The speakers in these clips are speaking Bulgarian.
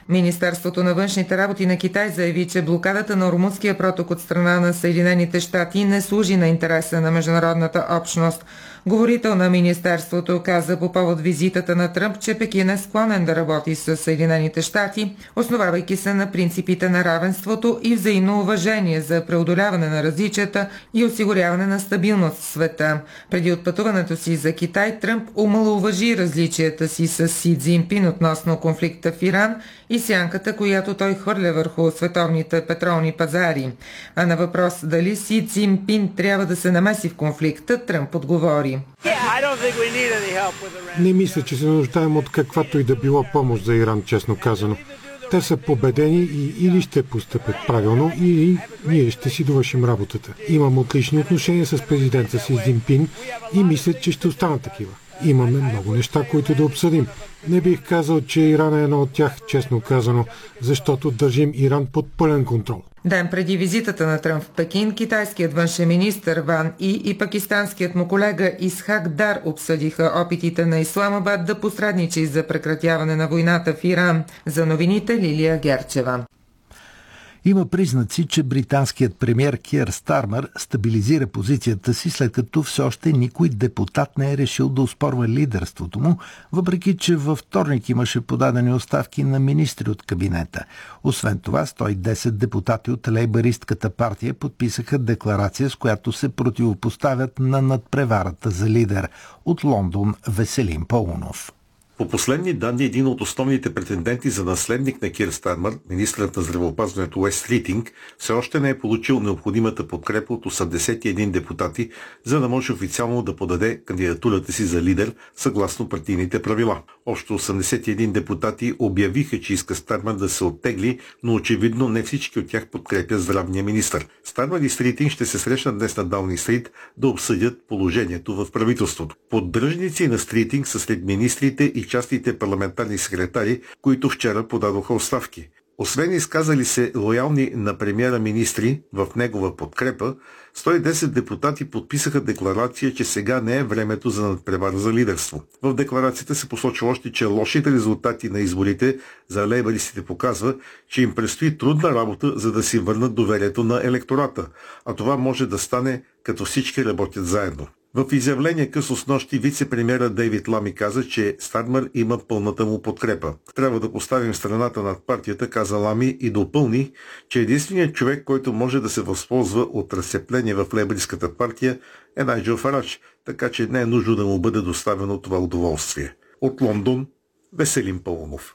Министерството на външните работи на Китай заяви, че блокадата на Ормузския проток от страна на Съединените щати не служи на интереса на международната общност. Говорител на Министерството каза по повод визитата на Тръмп, че Пекин е склонен да работи с Съединените щати, основавайки се на принципите на равенството и взаимно уважение за преодоляване на различията и осигуряване на стабилност в света. Преди отпътуването си за Китай, Тръмп омалоуважи различията си с Си Цзинпин относно конфликта в Иран и сянката, която той хвърля върху световните петролни пазари. А на въпрос дали Си Цзинпин трябва да се намеси в конфликта, Тръмп отговори: Не мисля, че се нуждаем от каквато и да било помощ за Иран, честно казано. Те са победени и или ще постъпят правилно, или ние ще си довършим работата. Имам отлични отношения с президента Си Цзинпин и мисля, че ще останат такива. Имаме много неща, които да обсъдим. Не бих казал, че Иран е едно от тях, честно казано, защото държим Иран под пълен контрол. Ден преди визитата на Тръмп в Пекин, китайският външен министър Ван и пакистанският му колега Исхак Дар обсъдиха опитите на Исламабад да посредничи за прекратяване на войната в Иран. За новините Лилия Герчева. Има признаци, че британският премиер Киър Стармър стабилизира позицията си, след като все още никой депутат не е решил да оспорва лидерството му, въпреки че във вторник имаше подадени оставки на министри от кабинета. Освен това, 110 депутати от лейбъристката партия подписаха декларация, с която се противопоставят на надпреварата за лидер. От Лондон Веселин Паунов. По последни данни, един от основните претенденти за наследник на Киър Стармър, министърът на здравеопазването Уест Ритинг, все още не е получил необходимата подкрепа от 81 депутати, за да може официално да подаде кандидатурата си за лидер, съгласно партийните правила. Общо 81 депутати обявиха, че иска Стармър да се оттегли, но очевидно не всички от тях подкрепят здравния министър. Стармър и Ритинг ще се срещнат днес на Даунинг Стрит да обсъдят положението в правителството. Поддръжници на Ритинг са сред министрите и частите парламентарни секретари, които вчера подадоха оставки. Освен изказали се лоялни на премиера министри в негова подкрепа, 110 депутати подписаха декларация, че сега не е времето за надпревара за лидерство. В декларацията се посочва още, че лошите резултати на изборите за лейбъристите показва, че им предстои трудна работа, за да си върнат доверието на електората, а това може да стане като всички работят заедно. В изявление късно снощи вице-премиера Дейвид Лами каза, че Стармър има пълната му подкрепа. Трябва да поставим страната над партията, каза Лами, и допълни, че единственият човек, който може да се възползва от разцепление в лейбъристската партия е Найджел Фарадж, така че не е нужно да му бъде доставено това удоволствие. От Лондон Веселин Паунов.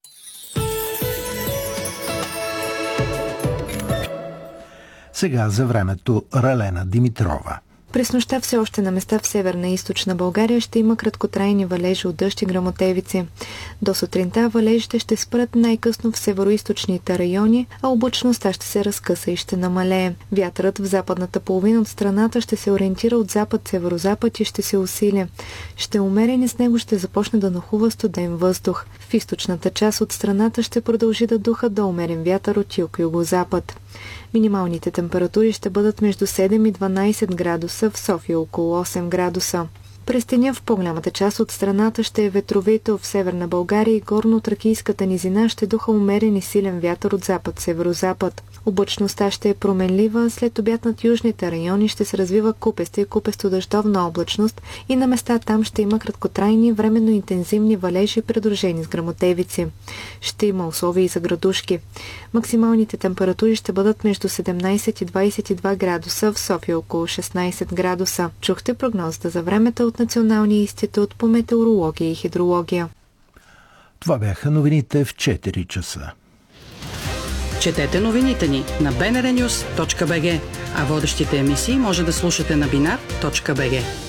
Сега за времето Ралена Димитрова. През нощта все още на места в северна и източна България ще има краткотрайни валежи от дъжд и гръмотевици. До сутринта валежите ще спрат най-късно в североизточните райони, а облачността ще се разкъса и ще намалее. Вятърът в западната половина от страната ще се ориентира от запад-северозапад и ще се усили. Ще умерен и с него ще започне да нахува студен въздух. В източната част от страната ще продължи да духа до умерен вятър от юг-югозапад. Минималните температури ще бъдат между 7 и 12 градуса, в София около 8 градуса. През деня в по-голямата част от страната ще е ветровито, в северна България и горно-тракийската низина ще духа умерен и силен вятър от запад-северозапад. Облачността ще е променлива, след обяд над южните райони ще се развива купеста и купесто-дъждовна облачност и на места там ще има краткотрайни, временно интензивни валежи, придружени с гръмотевици. Ще има условия и за градушки. Максималните температури ще бъдат между 17 и 22 градуса, в София около 16 градуса. Чухте прогнозата за времето от Националния институт по метеорология и хидрология. Това бяха новините в 4 часа. Четете новините ни на bnrnews.bg, а водещите емисии може да слушате на binar.bg.